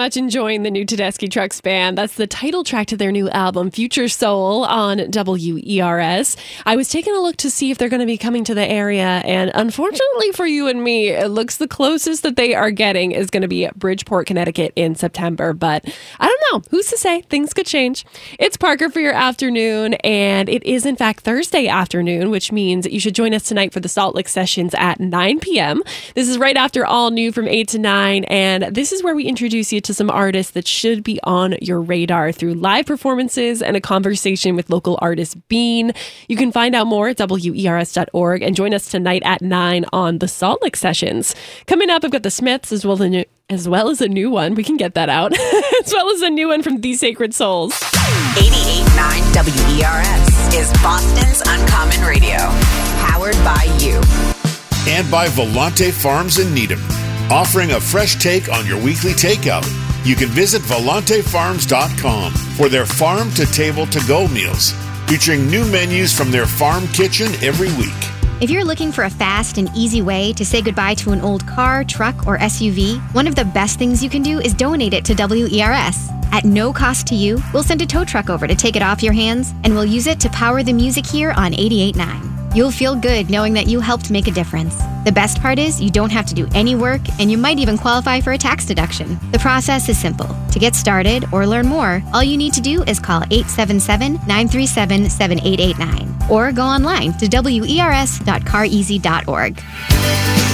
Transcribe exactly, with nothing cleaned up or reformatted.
much enjoying the new Tedeschi Trucks Band. That's the title track to their new album, Future Soul, on W E R S. I was taking a look to see if they're going to be coming to the area, and unfortunately for you and me, it looks the closest that they are getting is going to be Bridgeport, Connecticut in September. But I don't know. Who's to say? Things could change. It's Parker for your afternoon, and it is in fact Thursday afternoon, which means you should join us tonight for the Salt Lick Sessions at nine p.m. This is right after All New from eight to nine, and this is where we introduce you to some artists that should be on your radar through live performances and a conversation with local artist Bean. You can find out more at W E R S dot org and join us tonight at nine on the Salt Lick Sessions. Coming up, I've got the Smiths as well as a new, as well as a new one. We can get that out. As well as a new one from The Sacred Souls. eighty-eight point nine W E R S is Boston's Uncommon Radio. Powered by you. And by Volante Farms in Needham, offering a fresh take on your weekly takeout. You can visit volante farms dot com for their farm to table to go meals, featuring new menus from their farm kitchen every week. If you're looking for a fast and easy way to say goodbye to an old car, truck, or S U V, one of the best things you can do is donate it to W E R S. At no cost to you, we'll send a tow truck over to take it off your hands, and we'll use it to power the music here on eighty-eight point nine. You'll feel good knowing that you helped make a difference. The best part is you don't have to do any work, and you might even qualify for a tax deduction. The process is simple. To get started or learn more, all you need to do is call eight seven seven, nine three seven, seven eight eight nine or go online to W E R S dot car easy dot org.